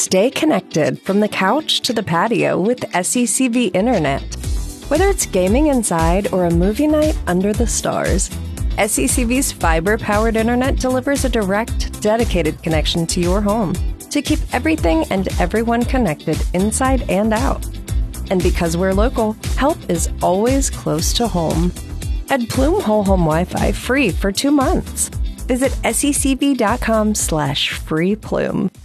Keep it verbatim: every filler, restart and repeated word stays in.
Stay connected from the couch to the patio with S E C V Internet. Whether it's gaming inside or a movie night under the stars, S E C V's fiber-powered internet delivers a direct, dedicated connection to your home to keep everything and everyone connected inside and out. And because we're local, help is always close to home. Add Plume Whole Home Wi-Fi free for two months. Visit secv.com slash free plume.